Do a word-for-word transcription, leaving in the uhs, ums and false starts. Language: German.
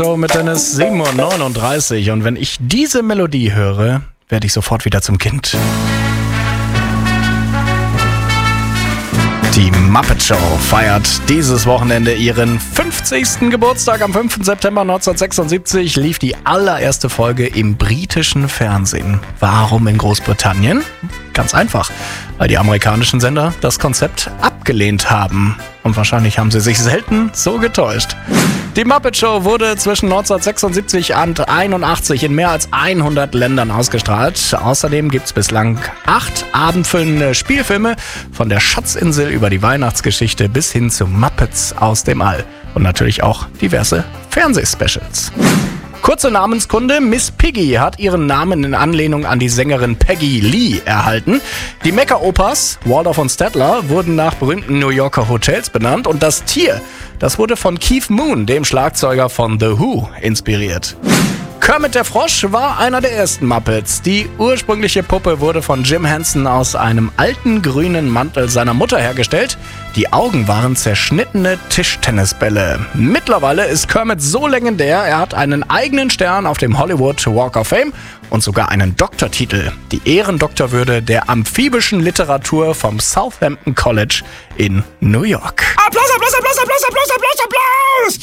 So, mit Dennis sieben Uhr neununddreißig und wenn ich diese Melodie höre, werde ich sofort wieder zum Kind. Die Muppet Show feiert dieses Wochenende ihren fünfzigsten Geburtstag. Am fünften September neunzehnhundertsechsundsiebzig lief die allererste Folge im britischen Fernsehen. Warum in Großbritannien? Ganz einfach, weil die amerikanischen Sender das Konzept abgelehnt haben. Und wahrscheinlich haben sie sich selten so getäuscht. Die Muppet Show wurde zwischen neunzehnhundertsechsundsiebzig und einundachtzig in mehr als hundert Ländern ausgestrahlt. Außerdem gibt es bislang acht abendfüllende Spielfilme, von der Schatzinsel über die Weihnachtsgeschichte bis hin zu Muppets aus dem All. Und natürlich auch diverse Fernsehspecials. Kurze Namenskunde: Miss Piggy hat ihren Namen in Anlehnung an die Sängerin Peggy Lee erhalten. Die Mecker-Opas Waldorf und Statler wurden nach berühmten New Yorker Hotels benannt und das Tier, das wurde von Keith Moon, dem Schlagzeuger von The Who, inspiriert. Kermit der Frosch war einer der ersten Muppets. Die ursprüngliche Puppe wurde von Jim Henson aus einem alten grünen Mantel seiner Mutter hergestellt. Die Augen waren zerschnittene Tischtennisbälle. Mittlerweile ist Kermit so legendär, er hat einen eigenen Stern auf dem Hollywood Walk of Fame und sogar einen Doktortitel, die Ehrendoktorwürde der amphibischen Literatur vom Southampton College in New York. Applaus, Applaus, Applaus, Applaus, Applaus, Applaus, Applaus!